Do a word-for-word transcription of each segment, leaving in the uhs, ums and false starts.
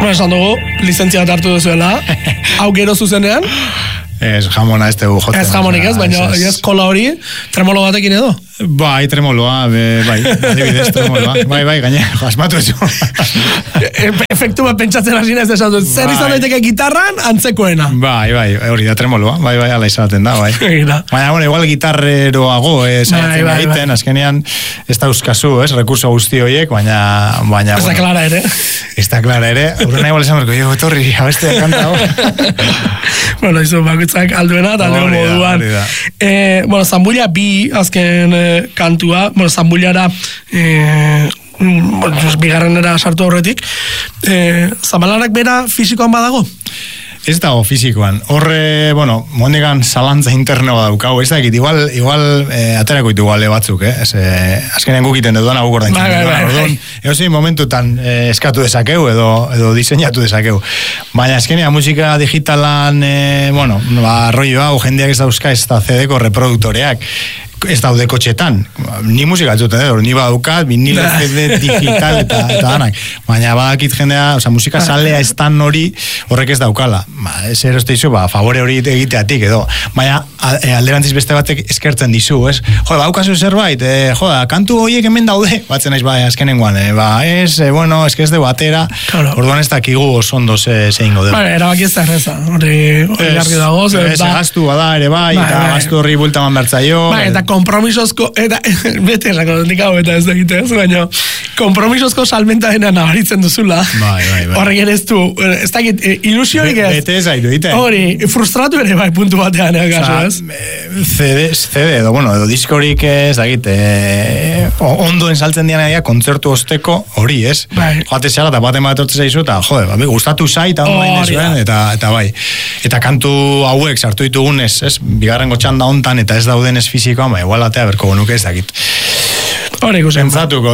Bueno, esan dugu, lizentzia bat hartu duzuela. Hau gero zuzenean? Ez jamona ez tegu jotzen. Ez jamonik ez, baina ez kola hori tremolo batekin edo? Bai, tremoloa, bai, adibidez tremoloa. Bai, bai, gaine, asmatu ez. Efektu bat pentsatzen hasi ez esan dut. Zer izan daiteke gitarran, antzekoena. Bai, bai, hori da tremoloa. Bai, bai, ala izaten da, bai. Baina, bueno, igual gitarreroago, ez egiten, azkenean, ez da euskazu, ez, rekurso guzti horiek, baina, baina, ez da klara ere. Ez da klara ere. Urrena igual esan berko, jo, etorri, abeste kanta. Bueno, izo, bakoitzak alduena, eta aldeko moduan. Eh, bueno, Zambulla bi, azken eh, kantua, bueno, Zambullara eh, bueno, bigarrenera sartu horretik. Eh, Zambalarak bera fisikoan badago? Ez dago fisikoan. Horre, bueno, mondigan zalantza internoa daukau, ez dakit, igual, igual eh, aterako ditu igual batzuk, eh? Ez, eh, azkenean gukiten dudana guk ordain. Bai, bai, bai. Ego zein momentutan eh, eskatu dezakeu edo, edo diseinatu dezakeu. Baina azkenean musika digitalan, eh, bueno, ba, rollo hau, jendeak ez dauzka ez da C D-ko reproduktoreak. Ez daude kotxetan, ni musika atzuten edo, ni badaukat, vinilo, C D, digital eta, eta danak, baina badakit jendea, oza, musika salea estan hori horrek ez daukala, ba, ez eroste izu, ba, favore hori egiteatik edo, baina alderantziz beste batek eskertzen dizu, ez, jo, baukazu zerbait, e, jo, kantu horiek hemen daude, batzen naiz, ba, azkenengoan, e, ba, ez, e, bueno, ez que ez de batera, claro. Orduan ez dakigu osondo ze, ze ingo dugu. Ba, erabaki ez da erreza, hori jarri dago, ez, gaztu bada ere bai, ba, eta gaztu horri bultaman bertzaio, ba, eta kompromisozko, eta, bete esako dut hau eta ez da egite ez, baina kompromisozko salmenta dena nabaritzen duzula. Bai, bai, bai. Horrek ere ez du, ez da egit, ilusioik ez. Bete ez aitu, ite. Hori, frustratu ere bai puntu batean, egaso ez. C D, C D, edo, bueno, edo diskorik ez da egite, ondoen saltzen dian egia, kontzertu osteko hori ez. Bai. Joate zara, eta baten bat etortzen zaizu, eta jode, ba, gustatu zait, hau bain ezuen, eta, eta bai. Eta kantu hauek sartu ditugunez, ez, bigarrengo txanda hontan, eta ez dauden ez fizikoa, ba, igual atea berko genuke ez dakit. Hori ikusen. Pentsatuko,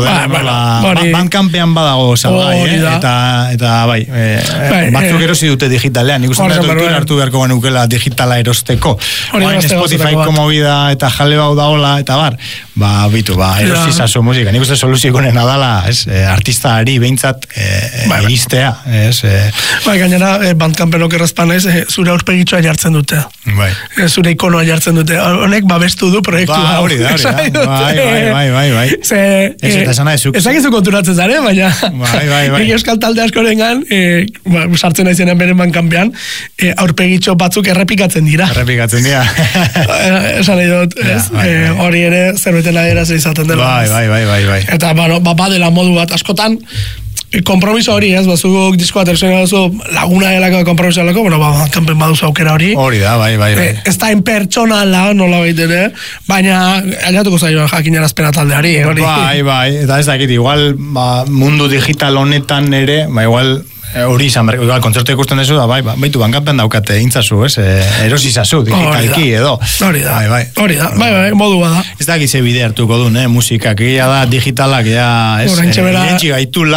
bankampean badago salgai, eh? Eta, eta bai, batzuk erosi dute digitalean, nik uste dut hartu beharko genukela digitala erosteko. Oain Spotifyko movida eta jale bau daola, eta bar, ba, bitu, ba, erosi zazu musika. Nik uste soluzio konena dala, ez, artistaari behintzat iristea, ez. Bai, gainera, bandkampenok errazpan ez, zure aurpegitxoa jartzen dute. Bai. Zure ikonoa jartzen dute. Honek babestu du proiektu hau. Ba, hori da, hori da. Bai, bai, bai, bai. Ze, ez eta esan nahi ezagizu konturatzen zare, baina bai, bai, bai. Euskal talde askorengan e, ba, sartzen naizenean beren bankanpean e, aurpegitxo batzuk errepikatzen dira errepikatzen dira esan nahi dut, ez? Ja, bai, bai. E, hori ere zerbetela dira izaten dela bai, bai, bai, bai, bai. Eta bueno, ba, badela modu bat askotan kompromiso hori, ez, bazuk disko bat erosen gaduzu laguna delako kompromiso delako, bueno, ba, kanpen baduzu aukera hori. Hori da, bai, bai, bai. Ez da impertsonala, nola baitere, baina aliatuko zailo jakinarazpena taldeari, hori. Bai, bai, eta ez dakit, igual, ba, mundu digital honetan ere, ba, igual, hori izan berko, igual, kontzertu ikusten dezu da, bai, baitu bankanpen daukate intzazu, ez, erosi zazu, digitalki edo. Hori da, bai, bai. Hori da, bai, bai, modua da. Ez da gize bide hartuko duen, eh, musikak, egia da, digitalak, ja, ez, irentxi gaitula,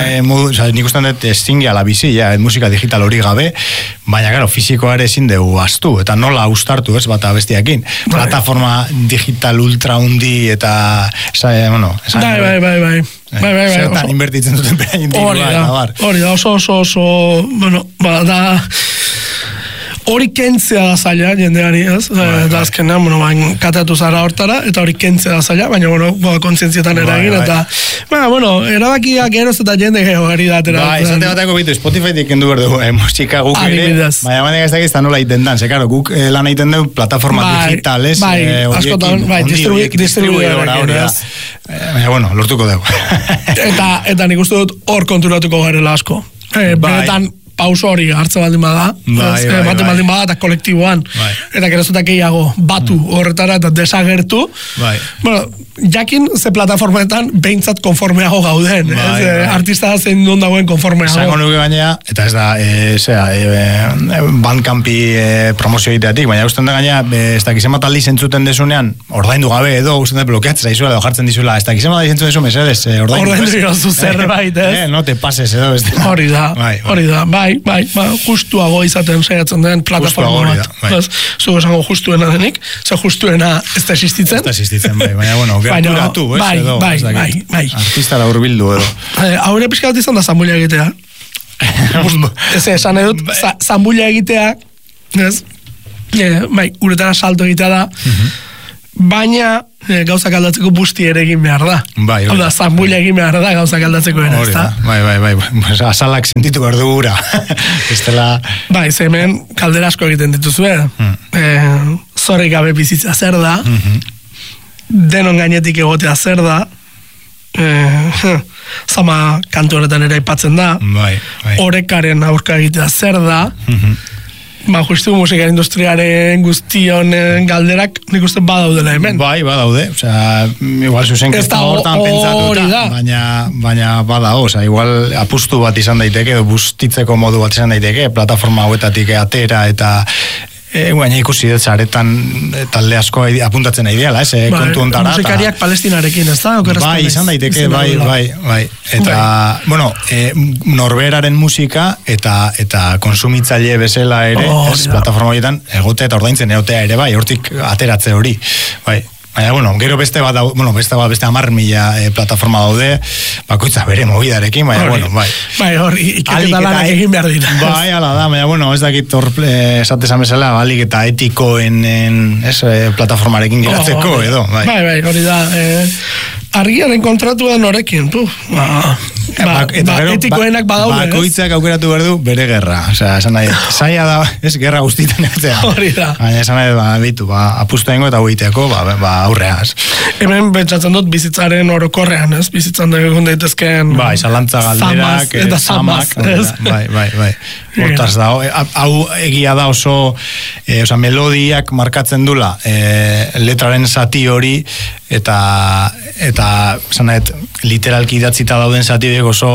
nik usten dut zingiala bizi, ja, musika digital hori gabe, baina, gero, fizikoa ere ezin dugu astu, eta nola ustartu, ez, bata bestiakin. Plataforma digital ultra hundi, eta, bueno, bai, bai, bai, bai. Bai, bai, bai, zertan inbertitzen duten berain dirua, eta bar. Hori da, oso, oso, oso, bueno, ba, da, hori kentzea da zaila, jendeari, ez? Eta azkenean, bueno, bain, kateatu zara hortara, eta hori kentzea da zaila, baina, bueno, ba, kontzientzietan eragin, eta, baina, bueno, erabakiak eroz eta jende geho gari da, atera. Ba, izan tebatako bitu, Spotify-tik kendu berdu, eh, musika guk ere, baina, baina, ez dakiz, eta nola iten dan, ze, karo, guk eh, lan egiten du plataforma digital, ez? Bai, eh, askotan, bai, distribuidora, baina, bueno, lortuko dugu. eta, eta nik uste dut hor konturatuko garela asko. Eh, benetan, pauso hori hartze baldin bada, bai, bai, bate baldin bada, eta kolektiboan, bai. Eta gerozutak gehiago batu mm. horretara eta desagertu, bai. Bueno, jakin ze plataformetan behintzat konformeago gauden, bai, ez, bai. Artista zein non dagoen konformeago. Zango nuke gainea, eta ez da, e, zera, e, bandkampi e, promozio egiteatik, baina usten da gainea, ez da gizema taldi zentzuten desunean, ordaindu gabe edo, usten da blokeatzen zaizuela, edo jartzen dizuela, ez da gizema taldi zentzuten desu, mesedez, ordaindu. Ordaindu irazu zerbait, ez? Eh, no te pases, edo, ez da. Hori da, hori da, bai, bai, bai, justuago izaten saiatzen den plataforma bat. Bai. Zugo esango justuena denik, ze justuena ez da existitzen. Ez da existitzen, bai, baina, bueno, gerturatu, ez, bai, edo. Bai, bai, bai. Artista la urbildu, edo. Haure pixka bat izan da Zambulla egitea. ez esan edut, zambulla egitea, ez? E, bai, uretara salto egitea da, baina e, gauzak aldatzeko busti ere egin behar da. Bai, hau da, zambulla egin behar da gauzak aldatzeko ere, ez da? Bai, bai, bai, bai, azalak sentitu behar du gura. Bai, ze hemen kaldera asko egiten dituzue. Hmm. E, zorrik gabe bizitza zer da, denon gainetik egotea zer da, eh, zama kantu horretan ere aipatzen da, bai, bai. Orekaren aurka egitea zer da, mm-hmm. ba, justu musika industriaren guztion galderak nik uste badaudela hemen. Bai, badaude, osea, igual zuzenketa hortan pentsatuta, baina, baina badao, osea, igual apustu bat izan daiteke, edo bustitzeko modu bat izan daiteke, plataforma hauetatik atera eta E, baina ikusi dut zaretan talde asko apuntatzen ideala, ez, e, ba, kontu ontara. Musikariak palestinarekin, ez da? Bai, izan daiteke, bai, bai, bai. Eta, bai. bueno, e, norberaren musika eta eta konsumitzaile bezala ere, oh, ez, plataforma horietan, egote eta ordaintzen egotea ere, bai, hortik ateratze hori, bai. Baina, bueno, gero beste bat, bueno, beste bat, beste amar mila e, plataforma daude, bakoitza bere mobidarekin, baina, bueno, bai. Bai, hori, ikeketa lanak egin behar dira. Bai, ala da, baina, bueno, ez dakit hor, esatezan bezala, balik eta etikoen, ez, plataformarekin geratzeko, oh, edo, bai. Bai, bai, hori da, eh, argiaren kontratua norekin, tu, ba, ba, ba, etikoenak badaude, ez? Bakoitzak aukeratu behar du bere gerra, osea, esan nahi, zaila da, ez, gerra guztietan egitea. Hori da. Baina, esan nahi, ba, bitu, ba, apustu egingo eta goiteako, ba, ba, aurreaz. Hemen betxatzen dut bizitzaren orokorrean, ez? Bizitzan egun daitezken bai, zalantza galderak, eta zamak, ez? Bai, bai, bai. Hortaz da, hau egia da oso, e, oza, melodiak markatzen dula, e, letraren zati hori, eta, eta, zanet, literalki idatzita dauden zati horiek oso,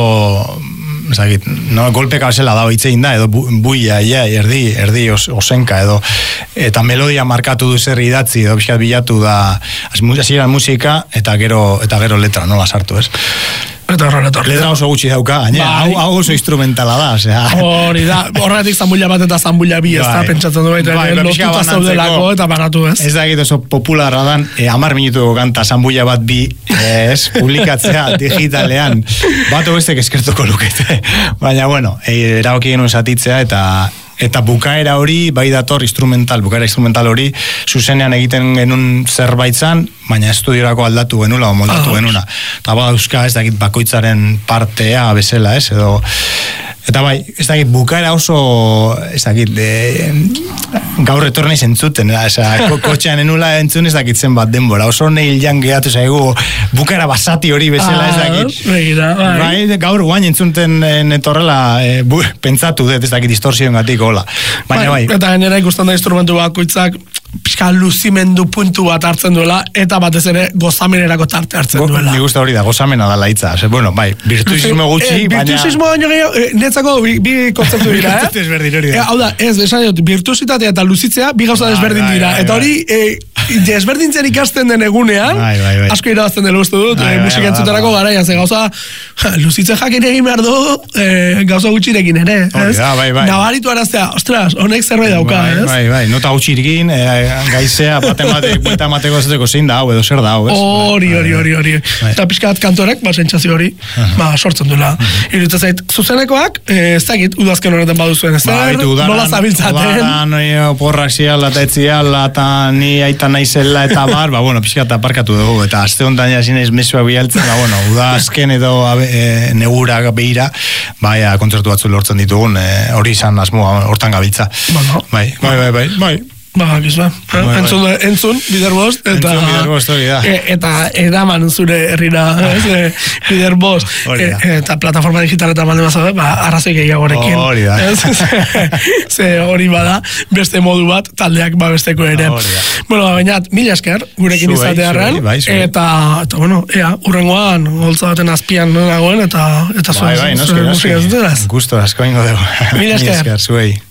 ezagit, no, golpeka bezala da hitzein da, edo bu, buia, ja, erdi, erdi os, osenka, edo, eta melodia markatu du zer idatzi, edo bizkat bilatu da, hasieran musika, eta gero, eta gero letra, nola sartu, ez? Eta horretor. Letra oso gutxi dauka, gaina, hau, hau oso instrumentala da, osea. Hori da, horretik zambulla bat eta zambulla bi, ez da, pentsatzen du baita, bai, lotuta zaudelako eta baratu, ez? Ez da egit oso popularra dan, e, amar minutuko kanta zambulla bat bi, ez, publikatzea digitalean, bat obestek eskertuko lukete. Baina, bueno, e, eragoki genuen zatitzea, eta eta bukaera hori, bai dator instrumental, bukaera instrumental hori, zuzenean egiten genuen zerbait zan, baina estudiorako aldatu genula, o moldatu ah, genuna. Eta ba, euska, ez dakit bakoitzaren partea bezala, ez, edo, eta bai, ez dakit bukaera oso, ez dakit, de, gaur etornei zentzuten, ko, kotxean enula entzun ez dakit zen bat denbora, oso neil jan gehatu zaigu, bukaera basati hori bezala, ez dakit. Ah, begira, bai. Bai, gaur guain entzunten etorrela, e, bu, pentsatu dut, ez dakit, distorsioen gatiko, hola. Baina bai. Eta genera ikusten da instrumentu bakoitzak pixka luzimendu puntu bat hartzen duela, eta batez ere gozamenerako tarte hartzen Go, duela. Ni gusta hori da, gozamena da laitza. Ose, bueno, bai, virtuosismo gutxi, e, baina... Virtuosismo baino gehiago, e, netzako bi, bi kontzeptu dira, eh? Desberdin hori da. E, hau da, ez, esan dut, virtuositatea eta luzitzea bi gauza desberdin dira. Eta hori, e, desberdintzen ikasten den egunean, bai, bai, bai. Asko irabazten dela uste dut, bai, bai, musika entzuterako garaian, ze gauza, luzitzen jakin egin behar du, e, gauza gutxirekin ere, ez? Da, bai, bai. Nabaritu araztea, ostras, honek zerbait dauka, bai, ez? Bai, bai, nota gutxirekin, e, gaizea, baten batek, buelta mateko zateko zein da, hau, edo zer da, hau, ez? Hori, hori, hori, hori. Eta pixkat kantorek, ba, sentsazio hori, ba, sortzen duela. Iruditzen zait, zuzenekoak, ez dakit, udazken horretan baduzuen, ez zer, nola zabiltzaten? Udaran, oporrak ziala, eta etziala, eta ni aita naizela, eta bar, ba, bueno, pixkat aparkatu dugu, eta azte honetan ja zinez mesua bialtzen, ba, bueno, udazken edo e, negura behira, bai, kontzertu batzu lortzen ditugun, hori e, izan asmoa, hortan gabiltza. Bueno, bai, bai, bai, bai, bai. Ba, gizua, eh? bai, entzun, bai. entzun, biderbost, eta, entzun, biderbost, hori da. E, eta edaman zure herrira, ez, biderbost, e, eta plataforma digitaletan balde mazau, ba, arrazoi gehiagorekin. Hori da. Ze hori bada, beste modu bat, taldeak babesteko ere. Hori da. Bueno, baina, mila esker, gurekin izatearren, bai, eta, eta, bueno, ea, urrengoan, holtza baten azpian nagoen, eta, eta zuen, bai, bai, noski, noski, gusto, asko ingo dugu. Mila esker. Zuei.